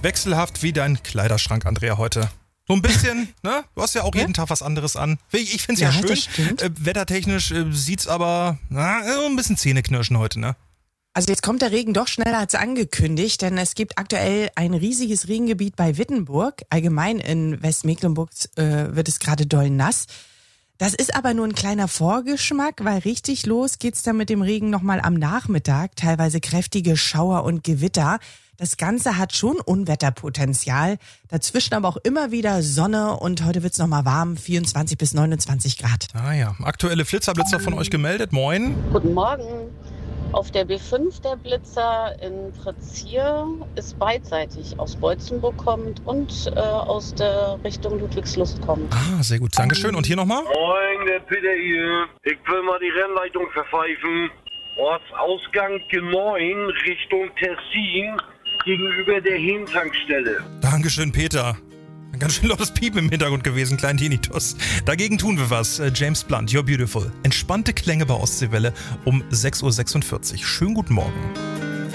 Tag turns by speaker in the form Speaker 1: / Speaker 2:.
Speaker 1: Wechselhaft wie dein Kleiderschrank, Andrea, heute. So ein bisschen, ne? Du hast ja auch jeden Tag was anderes an. Ich find's ja schön.
Speaker 2: Das stimmt.
Speaker 1: Wettertechnisch sieht's aber ein bisschen Zähneknirschen heute, ne?
Speaker 2: Also jetzt kommt der Regen doch schneller als angekündigt, denn es gibt aktuell ein riesiges Regengebiet bei Wittenburg. Allgemein in Westmecklenburg wird es gerade doll nass. Das ist aber nur ein kleiner Vorgeschmack, weil richtig los geht's dann mit dem Regen nochmal am Nachmittag. Teilweise kräftige Schauer und Gewitter. Das Ganze hat schon Unwetterpotenzial. Dazwischen aber auch immer wieder Sonne und heute wird's nochmal warm, 24 bis 29 Grad.
Speaker 1: Ah ja, aktuelle Blitzerblitzer von euch gemeldet. Moin.
Speaker 3: Guten Morgen. Auf der B5 der Blitzer in Fritzier ist beidseitig aus Beutzenburg kommt und aus der Richtung Ludwigslust kommt.
Speaker 1: Ah, sehr gut. Dankeschön. Und hier nochmal?
Speaker 4: Moin, der Peter hier. Ich will mal die Rennleitung verpfeifen. Ortsausgang G9 Richtung Tessin gegenüber der Hehn-Tankstelle.
Speaker 1: Dankeschön, Peter. Ein ganz schön lautes Piepen im Hintergrund gewesen, kleinen Tinnitus. Dagegen tun wir was. James Blunt, You're Beautiful. Entspannte Klänge bei Ostseewelle um 6.46 Uhr. Schönen guten Morgen.